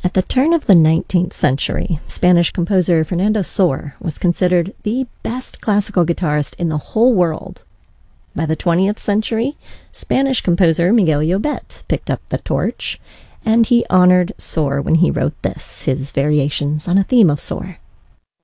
At the turn of the 19th century, Spanish composer Fernando Sor was considered the best classical guitarist in the whole world. By the 20th century, Spanish composer Miguel Llobet picked up the torch, and he honored Sor when he wrote this, his variations on a theme of Sor.